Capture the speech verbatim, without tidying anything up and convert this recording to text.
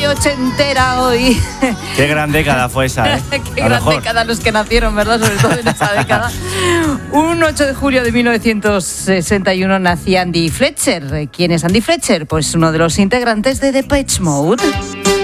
muy ochentera hoy. Qué gran década fue esa, ¿eh? Qué gran mejor. década los que nacieron, ¿verdad? Sobre todo en esa década. Un ocho de julio de mil novecientos sesenta y uno nacía Andy Fletcher. ¿Quién es Andy Fletcher? Pues uno de los integrantes de Depeche Mode.